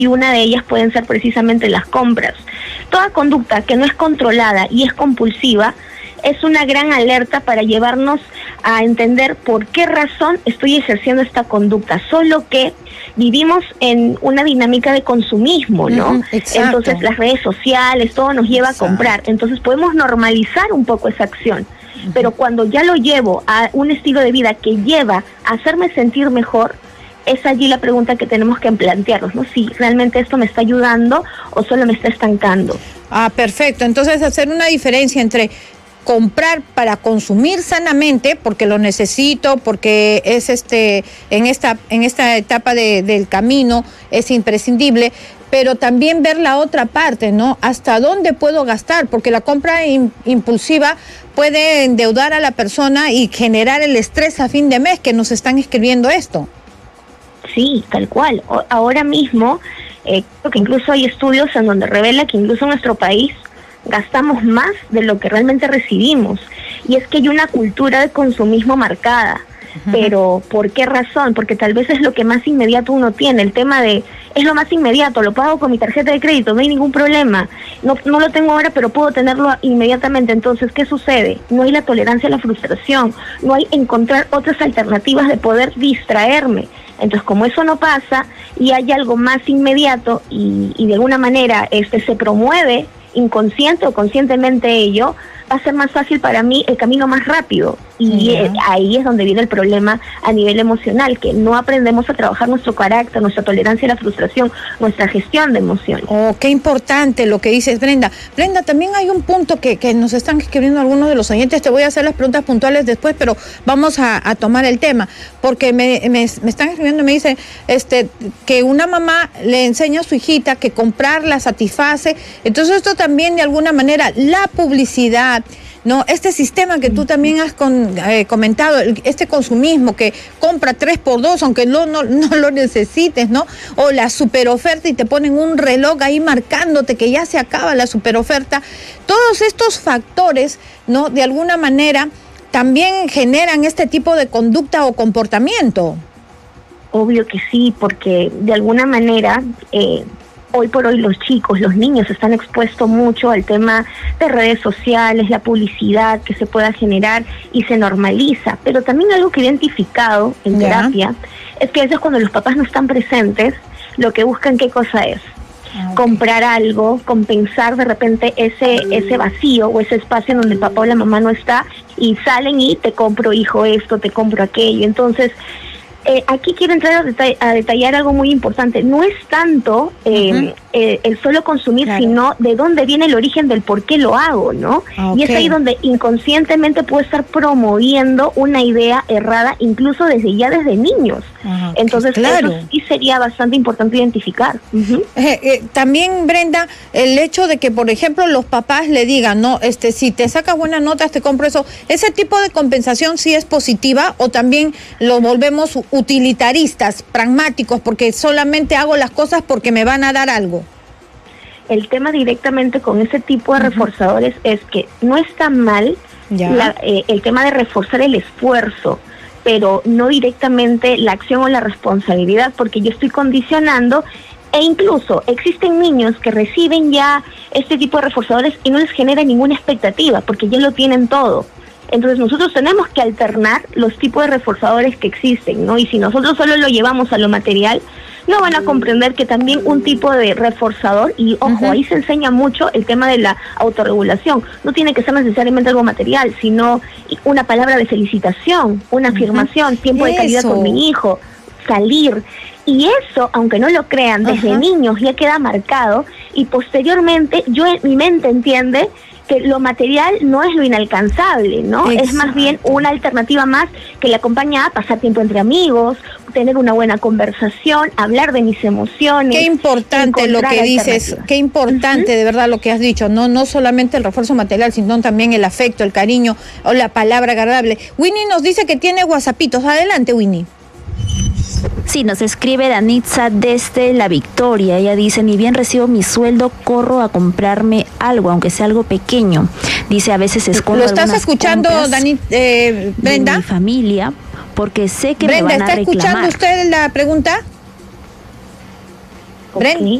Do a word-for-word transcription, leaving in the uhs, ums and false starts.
y una de ellas pueden ser precisamente las compras. Toda conducta que no es controlada y es compulsiva es una gran alerta para llevarnos a entender por qué razón estoy ejerciendo esta conducta, solo que vivimos en una dinámica de consumismo, ¿no? Uh-huh, entonces las redes sociales, todo nos lleva exacto. a comprar, entonces podemos normalizar un poco esa acción, uh-huh. pero cuando ya lo llevo a un estilo de vida que lleva a hacerme sentir mejor, es allí la pregunta que tenemos que plantearnos, ¿no? Si realmente esto me está ayudando o solo me está estancando. Ah, perfecto. Entonces hacer una diferencia entre comprar para consumir sanamente porque lo necesito, porque es este en esta en esta etapa de, del camino es imprescindible, pero también ver la otra parte, ¿no? Hasta dónde puedo gastar, porque la compra in, impulsiva puede endeudar a la persona y generar el estrés a fin de mes, que nos están escribiendo esto. Sí, tal cual. O, ahora mismo, eh, creo que incluso hay estudios en donde revela que incluso en nuestro país gastamos más de lo que realmente recibimos. Y es que hay una cultura de consumismo marcada. Uh-huh. Pero, ¿por qué razón? Porque tal vez es lo que más inmediato uno tiene. El tema de, es lo más inmediato, lo pago con mi tarjeta de crédito, no hay ningún problema. No, no lo tengo ahora, pero puedo tenerlo inmediatamente. Entonces, ¿qué sucede? No hay la tolerancia a la frustración, no hay encontrar otras alternativas de poder distraerme. Entonces, como eso no pasa y hay algo más inmediato y, y de alguna manera este se promueve inconsciente o conscientemente ello, va a ser más fácil para mí el camino más rápido. Y yeah. ahí es donde viene el problema a nivel emocional, que no aprendemos a trabajar nuestro carácter, nuestra tolerancia a la frustración, nuestra gestión de emociones. Oh, qué importante lo que dices, Brenda. Brenda, también hay un punto que, que nos están escribiendo algunos de los oyentes. Te voy a hacer las preguntas puntuales después, pero vamos a, a tomar el tema, porque me, me, me están escribiendo y me dicen este, que una mamá le enseña a su hijita que comprar la satisface. Entonces esto también de alguna manera, la publicidad, no, este sistema que tú también has con, eh, comentado, este consumismo que compra tres por dos, aunque no, no, no lo necesites, ¿no? O la superoferta y te ponen un reloj ahí marcándote que ya se acaba la superoferta. Todos estos factores, ¿no? De alguna manera también generan este tipo de conducta o comportamiento. Obvio que sí, porque de alguna manera eh, hoy por hoy los chicos, los niños están expuestos mucho al tema de redes sociales, la publicidad que se pueda generar y se normaliza. Pero también algo que he identificado en yeah. terapia es que a veces cuando los papás no están presentes, lo que buscan, ¿qué cosa es? Okay. Comprar algo, compensar de repente ese ese vacío o ese espacio en donde el papá o la mamá no está, y salen y te compro, hijo, esto, te compro aquello. Entonces, Eh, aquí quiero entrar a, detall- a detallar algo muy importante. No es tanto eh, uh-huh. eh, el solo consumir, claro. sino de dónde viene el origen del por qué lo hago, ¿no? Okay. Y es ahí donde inconscientemente puedo estar promoviendo una idea errada, incluso desde ya desde niños. Uh-huh. Entonces, claro. eso sí sería bastante importante identificar. Uh-huh. eh, eh, también, Brenda, el hecho de que, por ejemplo, los papás le digan, no, este, si te sacas buenas notas, te compro eso. ¿Ese tipo de compensación sí es positiva o también lo volvemos utilitaristas, pragmáticos, porque solamente hago las cosas porque me van a dar algo? El tema directamente con ese tipo de uh-huh. reforzadores es que no está mal la, eh, el tema de reforzar el esfuerzo, pero no directamente la acción o la responsabilidad, porque yo estoy condicionando. E incluso existen niños que reciben ya este tipo de reforzadores y no les genera ninguna expectativa, porque ya lo tienen todo. Entonces nosotros tenemos que alternar los tipos de reforzadores que existen, ¿no? Y si nosotros solo lo llevamos a lo material, no van a comprender que también un tipo de reforzador, y ojo, uh-huh. ahí se enseña mucho el tema de la autorregulación, no tiene que ser necesariamente algo material, sino una palabra de felicitación, una uh-huh. afirmación, tiempo eso. de calidad con mi hijo, salir. Y eso, aunque no lo crean, desde uh-huh. niños ya queda marcado, y posteriormente yo en mi mente entiende que lo material no es lo inalcanzable, ¿no? Exacto. Es más bien una alternativa más que le acompaña a pasar tiempo entre amigos, tener una buena conversación, hablar de mis emociones. Qué importante lo que dices, qué importante uh-huh. de verdad lo que has dicho, no no solamente el refuerzo material, sino también el afecto, el cariño o la palabra agradable. Winnie nos dice que tiene WhatsAppitos. Adelante, Winnie. Sí, nos escribe Danitza desde La Victoria. Ella dice, ni bien recibo mi sueldo, corro a comprarme algo, aunque sea algo pequeño. Dice, a veces escondo ¿Lo estás escuchando, Dani, eh, Brenda? De mi familia, porque sé que Brenda, me van a reclamar. ¿está escuchando usted la pregunta? Brenda,